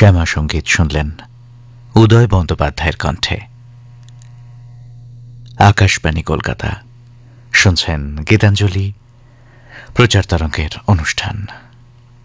শ্যামা সঙ্গীত শুনলেন উদয় বন্দ্যোপাধ্যায়ের কণ্ঠে। আকাশবাণী কলকাতা, শুনছেন গীতাঞ্জলি, প্রচার তরঙ্গের অনুষ্ঠান।